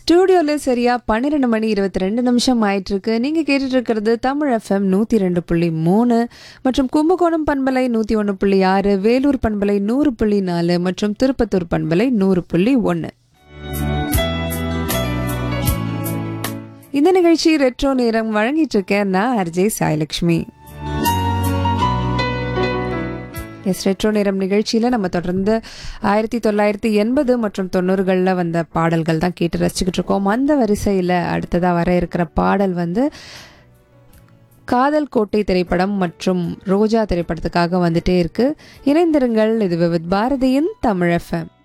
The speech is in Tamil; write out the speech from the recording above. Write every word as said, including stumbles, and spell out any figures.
ஸ்டூடியோவில் சரியா பன்னிரெண்டு மணி இருபத்தி ரெண்டு நிமிஷம் ஆயிட்டு இருக்கு. நீங்க கேட்டுட்டு இருக்கிறது தமிழ் எஃப்எம் நூத்தி ரெண்டு புள்ளி மூணு மற்றும் கும்பகோணம் பண்பலை நூத்தி ஒன்று புள்ளி ஆறு, வேலூர் பண்பலை நூறு புள்ளி நாலு மற்றும் திருப்பத்தூர் பண்பலை நூறு புள்ளி ஒன்று. இந்த நிகழ்ச்சி ரெட்ரோ நேரம் வழங்கிட்டு இருக்கேன் நான் ஆர்ஜே சாய்லக்ஷ்மி. எஸ், ரெட்ரோ நேரம் நிகழ்ச்சியில் நம்ம தொடர்ந்து ஆயிரத்தி தொள்ளாயிரத்தி எண்பது மற்றும் தொண்ணூறுகளில் வந்த பாடல்கள் தான் கேட்டு ரசிச்சுக்கிட்டு இருக்கோம். அந்த வரிசையில் அடுத்ததாக வர இருக்கிற பாடல் வந்து காதல் கோட்டை திரைப்படம் மற்றும் ரோஜா திரைப்படத்துக்காக வந்துட்டே இருக்கு. இணைந்திருங்கள், இது வித் பாரதியின் தமிழ் எஃப்எம்.